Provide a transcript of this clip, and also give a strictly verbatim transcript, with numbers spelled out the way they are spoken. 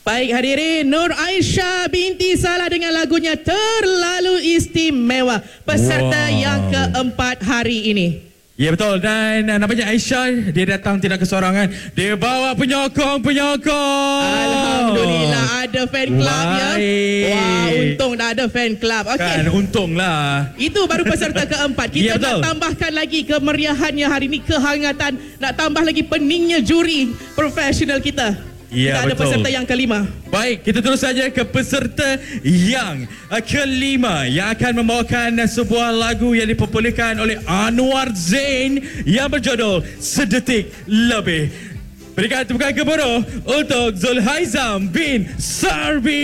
Baik hadirin, Nur Aisyah binti Salah dengan lagunya Terlalu Istimewa, peserta wow. yang keempat hari ini. Ya betul, dan uh, namanya Aisyah, dia datang tidak kesorangan, dia bawa penyokong-penyokong. Alhamdulillah ada fan club ya. Wah, untung dah ada fan club. Okay. Kan, untunglah. Itu baru peserta keempat. Kita ya, nak tambahkan lagi kemeriahannya hari ini, kehangatan, nak tambah lagi peningnya juri profesional kita. Ya, kita ada betul. peserta yang kelima. Baik, kita terus saja ke peserta yang kelima yang akan membawakan sebuah lagu yang dipopularkan oleh Anwar Zain yang berjudul Sedetik Lebih. Berikan tepukan gemuruh untuk Zulhaizam bin Sarbi.